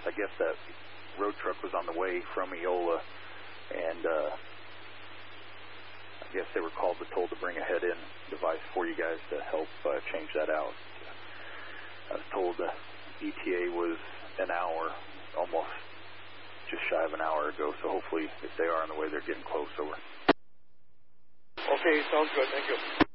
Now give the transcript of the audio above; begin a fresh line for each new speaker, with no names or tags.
I guess that road truck was on the way from Eola, and I guess they were told to bring a head-in device for you guys to help change that out. I was told the ETA was an hour, almost just shy of an hour ago, so hopefully if they are on the way, they're getting close. Over.
Okay, sounds good. Thank you.